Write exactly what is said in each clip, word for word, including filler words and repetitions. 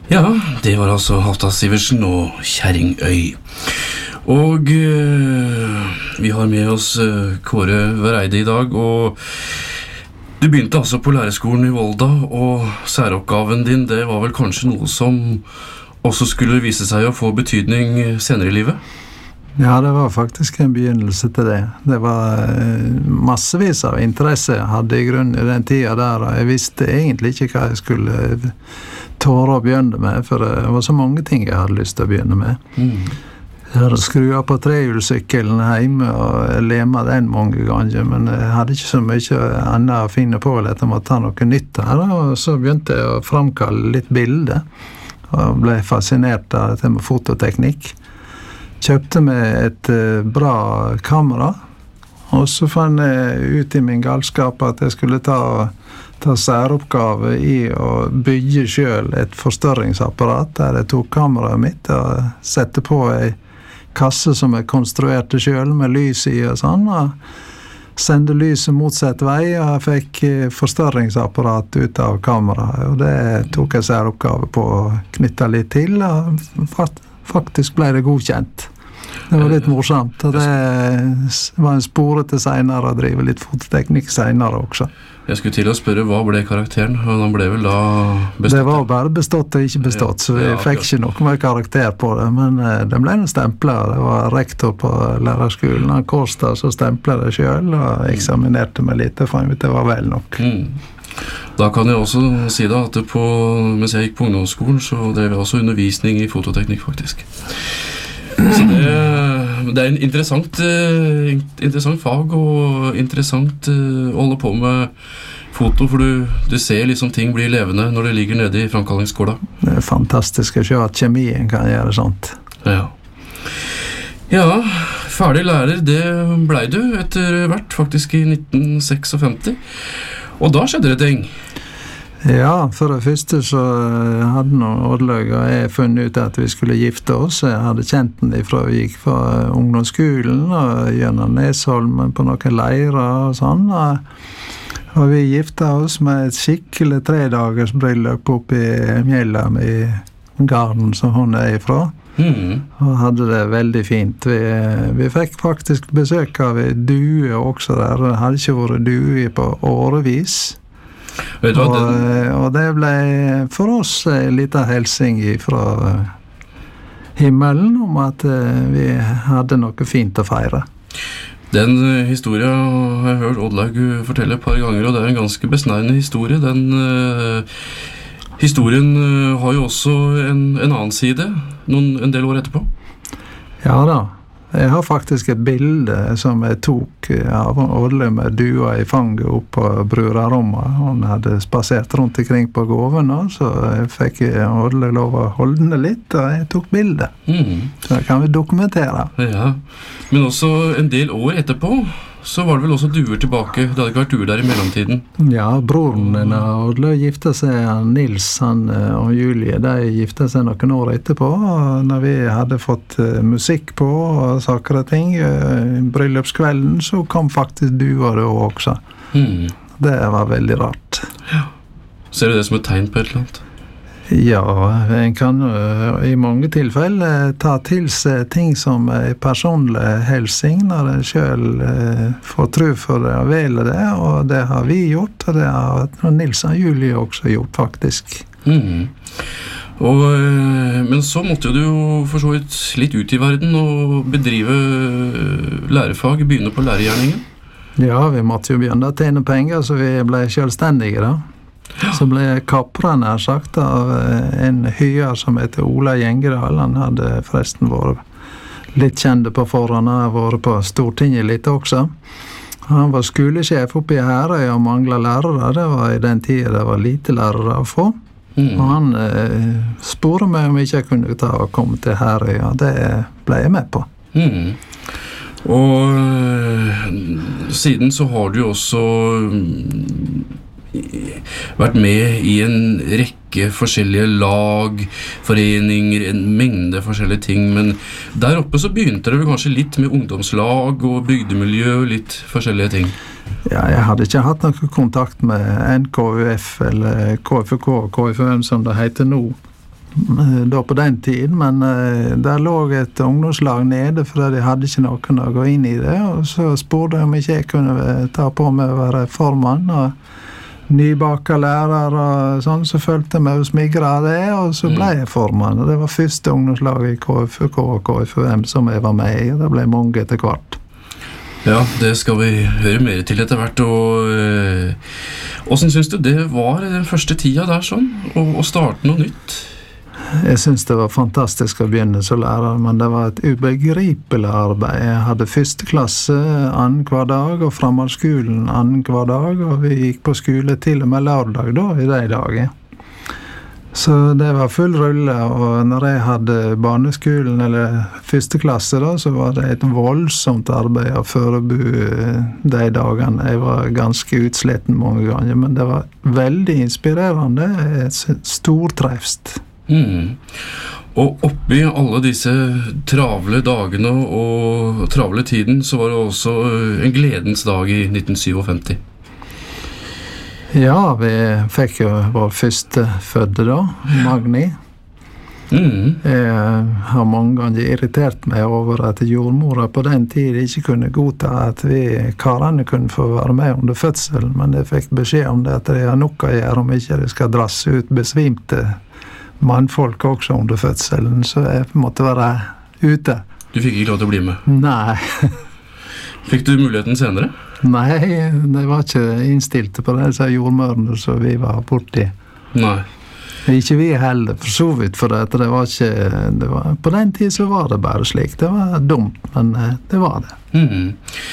Ja, det var altså Halvdan Sivertsen og Kjerringøy. Og øh, vi har med oss øh, Kåre Vereide i dag, og du begynte altså på lærerskolen i Volda, og særoppgaven din, det var vel kanskje noe som også skulle vise seg å få betydning senere i livet? Ja, det var faktisk en begynnelse til det. Det var massevis av interesse jeg hadde i grunnen i den tiden der, og jeg visste egentlig ikke hva jeg skulle tåre å begynne med, for det var så mange ting jeg hadde lyst til å begynne med. Mm. Jeg hadde skruet på trehjulsykkelen hjemme og lema den mange ganger, men jeg hadde ikke så mye annet å finne på eller etter å ta noe nytt her, og så begynte jeg å framkalle litt bilder, og ble fascinert av dette med fototeknikk. Kjøpte meg et bra kamera, og så fant jeg ut i min galskap at jeg skulle ta, ta særoppgave i å bygge selv et forstørringsapparat, der jeg tok kameraet mitt og sette på en kasse som jeg konstruerte selv med lys i og sånn, og sendte lyset motsatt vei, og jeg fikk forstørringsapparat ut av kameraet, og det tok jeg særoppgave på å knytte litt til, og faktisk ble det godkjent. Det var litt morsomt, og det var en spore til senere å drive litt fototeknikk senere også. Jeg skulle til å spørre, hva ble karakteren? Og han ble vel da bestått? Det var bare bestått og ikke bestått, så jeg fikk ikke noe mer karakter på det, men det ble en stempler. Det var rektor på lærerskolen, han Kårstad, så stemplet det selv, og eksaminerte meg litt, og fant ut det var vel nok. Mm. Da kan jeg også si da, at på, mens jeg gikk på ungdomsskolen, så drev jeg også undervisning i fototeknikk, faktisk. Så det, det er en interessant, interessant fag, og interessant å holde på med foto, for du, du ser liksom ting blir levende når det ligger nede i framkallingsskåla. Det er fantastisk å se at kjemien kan gjøre sånt. Ja. Ja, ferdig lærer, det ble du etter hvert, faktisk i nitten femtiseks. Og da skjedde det ting. Ja, for det første så hadde noen Oddlaug og jeg funnet ut at vi skulle gifte oss. Jeg hadde kjent den ifra vi gikk fra ungdomsskolen og gjennom Nesholmen på noen leirer og sånn. Og vi gifte oss med et skikkelig tredagers bryllup oppe i Mjellam i garden som hun er ifra. Mm. Og hadde det veldig fint. Vi, vi fikk faktisk besøk av due også der. Det hadde ikke vært due på årevis. Vet du hva, og, den... og det ble for oss en liten helsing fra himmelen om at vi hadde noe fint å feire. Den historien har jeg hørt Oddlaug fortelle et par ganger, og det er en ganske besnærende historie. Den uh, historien uh, har jo også en, en annen side, noen, en del år etterpå. Ja da. Jeg har faktisk et bilde som jeg tok av Oddlaug med dua i fanget opp på brurarommet. Hun hadde spasert rundt omkring på gåven, så jeg fikk Oddlaug lov å holde den litt, og jeg tok bilde. Mm. Så det kan vi dokumentere. Ja, men også en del år etterpå, så var det vel også duer tilbake. Det hadde ikke vært duer der i mellomtiden. Ja, broren din og Oddlaug giftet seg, Nils han, og Julie, de giftet seg noen år etterpå, og når vi hadde fått uh, musikk på og saker og ting, uh, bryllupskvelden, så kom faktisk duer det også. Mm. Det var veldig rart. Ja. Ser du det som et tegn på et eller annet? Ja, en kan uh, i mange tilfeller ta til seg ting som er personlig helsing når en selv uh, får tro for det og vele det, og det har vi gjort, og det har Nils og Julie også gjort faktisk. Mm. Og, men så måtte du jo for så vidt litt ut i verden og bedrive lærefag, begynne på lærergjerningen. Ja, vi måtte jo begynne å tjene penger, så vi ble selvstendige da. Ja. Så ble jeg kapret nær sagt av en hyr som heter Ola Gjengedal. Han hadde forresten vært litt kjent på forhånd, han har vært på Stortinget litt også. Han var skolesjef oppe i Herøy og manglet lærere. Det var i den tiden det var lite lærere å få. Mm. Og han eh, sporet meg om ikke jeg kunne ta og komme til Herøy, og det ble jeg med på. Mm. Og øh, siden så har du også vært med i en rekke forskjellige lag, foreninger, en mengde forskjellige ting, men der oppe så begynte det vel kanskje litt med ungdomslag og bygdemiljø, litt forskjellige ting. Ja, jeg hadde ikke hatt noen kontakt med N K U F eller K F U K og K F U M som det heter nå. da på den tiden, men der lå et ungdomslag nede, for de hadde ikke noen å gå inn i det, og så spurte jeg om ikke jeg kunne ta på meg å være formann, og nybaka lærer og sånn, så følte jeg meg å smigre av det, og så ble jeg formann, og det var første ungdomslag i K F U K og K F U M som jeg var med i, og det ble mange etter hvert. Ja, det skal vi høre mer til etter hvert, og øh, hvordan synes du det var den første tida der sånn, å, å starte noe nytt? Jeg synes det var fantastisk å begynne som lærer, men det var et ubegripelig arbeid. Jeg hadde første klasse annen hver dag, og fremmedskolen annen hver dag, og vi gikk på skole til og med lørdag da, i de dager. Så det var full rulle, og når jeg hadde barneskolen, eller første klasse da, så var det et voldsomt arbeid å forberede de dagene. Jeg var ganske utsliten mange ganger, men det var veldig inspirerende, et stortrefst. Mm. Og oppi alle disse travle dagene og travle tiden så var det også en gledens dag i nitten syvogfemti. Ja, vi fikk jo vår første fødde da, Magni. Mm. Jeg har mange ganger irritert meg over at jordmora på den tiden ikke kunne godta at vi karene kunne få være med under fødselen, men jeg fikk beskjed om det at det har nok å gjøre om ikke det skal drasse ut besvimte mannfolk også under fødselen, så jeg måtte være ute. Du fikk ikke lov til å bli med? Nei. Fikk du muligheten senere? Nei, det var ikke innstilt på det, så jordmørene så vi var borti. Nei. Ikke vi heller, for så vidt, for det, det var ikke, det var, på den tid så var det bare slik. Det var dumt, men det var det. Mm.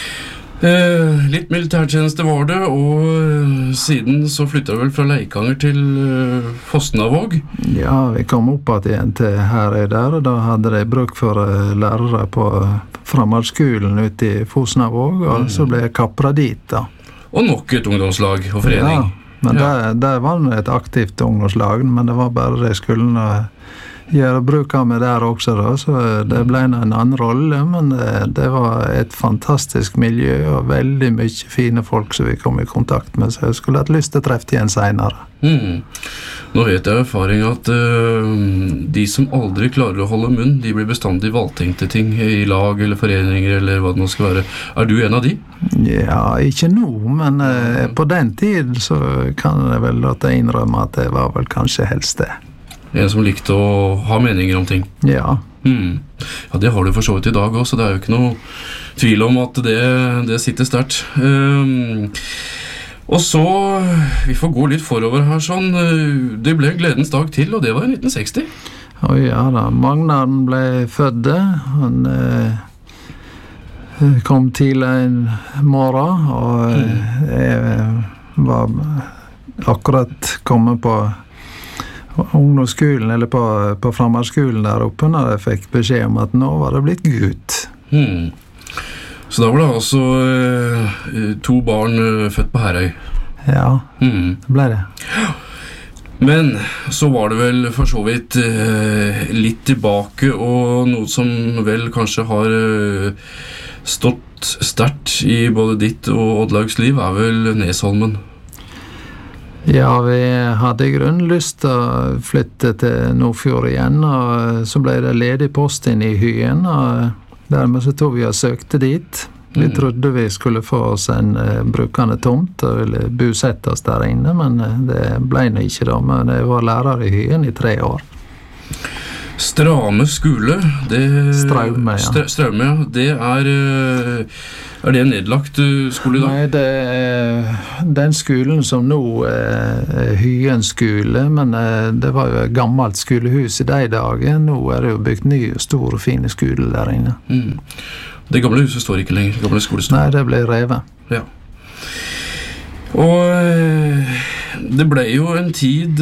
Eh, litt militærtjeneste var det, og eh, siden så flyttet jeg vel fra Leikanger til eh, Fosnavåg. Ja, vi kom opp igjen til her og der, og da hadde de bruk for eh, lærere på fremmedskolen ute i Fosnavåg, og mm. så ble jeg kappret dit da. Og nok et ungdomslag og forening. Ja, men ja. Der, der var det et aktivt ungdomslag, men det var bare det skulle gjøre bruk av meg der også da, så det ble en annen rolle, men det, det var et fantastisk miljø og veldig mye fine folk som vi kom i kontakt med, så jeg skulle hatt lyst til å treffe igjen senere. Mm. Nå vet jeg erfaring at uh, de som aldri klarer å holde munn, de blir bestandig valgtenkte ting i lag eller foreninger eller hva det nå skal være. Er du en av de? Ja, ikke nå, men uh, på den tid så kan jeg vel låte innrømme at det var vel kanskje helst det. En som likte å ha meninger om ting. Ja. Mm. Ja, det har du for så vidt i dag også, det er jo ikke noe tvil om at det, det sitter sterkt. Um, og så, vi får gå litt forover her sånn, det ble gledens dag til, og det var i nitten seksti. Å ja da, Magnar ble fødde, han eh, kom tidlig en morgen, og mm. jeg var akkurat kommet på ungdomsskolen, eller på, på fremmedskolen der oppe, når jeg fikk beskjed om at nå var det blitt gutt. Hmm. Så da var det altså eh, to barn eh, født på Herøy? Ja, hmm. det ble det. Men så var det vel for så vidt eh, litt tilbake, og noe som vel kanskje har eh, stått sterkt i både ditt og Oddlaugs liv, er vel Nesholmen. Ja, vi hadde i grunn lyst til å flytte til Nordfjord igjen, og så ble det ledig post inn i Hyen, og dermed så tog vi og søkte dit. Vi mm. trodde vi skulle få oss en uh, brukende tomt og ville bosette oss der inne, men uh, det ble nå ikke da, men jeg var lærer i Hyen i tre år. Strame skole, det, Straume, ja. Str Straume, ja. Det er, er det en nedlagt skole da? Nei, det er den skolen som nå er Hyen skole, men det var jo et gammelt skolehus i de dager. Nå er det jo bygd ny, stor og fine skole der inne. Mm. Det gamle huset står ikke lenger, gamle skole står. Nei, det ble revet. Ja. Og det ble jo en tid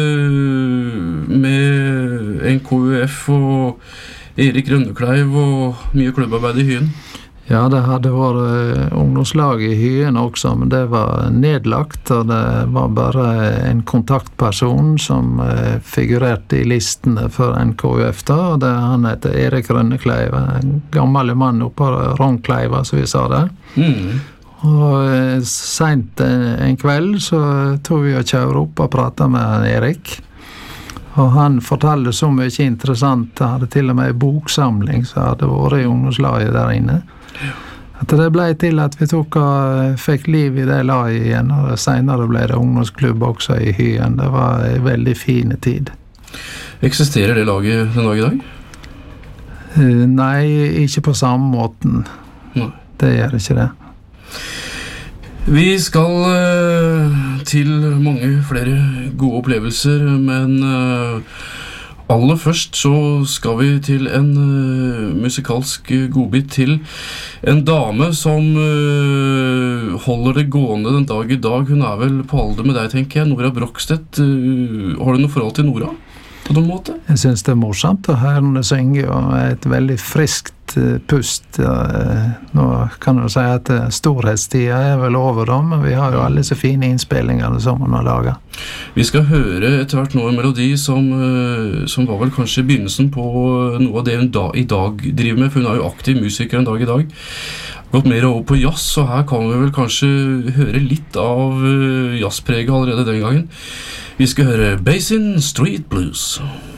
med N K U F og Erik Rønnekleiv og mye klubbarbeid i Hyen. Ja, det hadde vært ungdomslag i Hyen også, men det var nedlagt, og det var bare en kontaktperson som figurerte i listene for N K U F da, og det, han heter Erik Rønnekleiv, en gammel mann oppe på Rongkleiva, som vi sa det. Mm. Og sent en kveld så tog vi og kjører opp og pratet med Erik. Og han fortalte så mye interessant. Han hadde til og med en boksamling som hadde vært i ungdomslaget der inne. At det ble til at vi tok og fikk liv i det laget igjen, og senere ble det ungdomsklubb også i Hyen. Det var en veldig fin tid. Eksisterer det laget den dag i dag? Uh, nei, ikke på samme måten. Nei. Det gjør ikke det. Vi skal uh, til mange flere gode opplevelser, men uh, aller først så skal vi til en uh, musikalsk godbit til en dame som uh, holder det gående den dag i dag. Hun er vel på alder med deg, tenker jeg, Nora Brokstedt. Uh, har du noe forhold til Nora? På noen måte? Jeg synes det er morsomt å høre henne synge, og et veldig friskt uh, pust. Uh, nå kan du si at uh, storhetstida er vel over dem, men vi har jo alle så fine innspillinger som hun har laget. Vi skal høre etter hvert nå en melodi som, uh, som var vel kanskje begynnelsen på noe av det hun da, i dag driver med, for hun er jo aktiv musiker en dag i dag. Gått mer over på jazz, og her kan vi vel kanskje høre litt av uh, jazzpreget allerede den gangen. Vi skal høre Basin Street Blues.